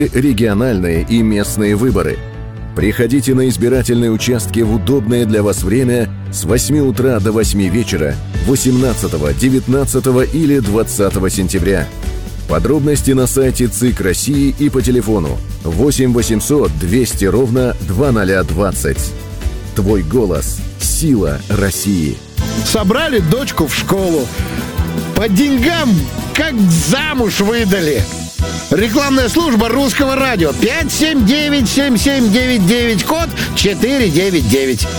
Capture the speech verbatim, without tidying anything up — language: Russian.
региональные и местные выборы. Приходите на избирательные участки в удобное для вас время с восьми утра до восьми вечера восемнадцатого, девятнадцатого или двадцатого сентября. Подробности на сайте ЦИК России и по телефону восемь восемьсот двести ровно двадцать двадцать. Твой голос – сила России. Собрали дочку в школу. По деньгам как замуж выдали. Рекламная служба Русского радио. пять семь девять семь семь девять девять, код четыре девять девять.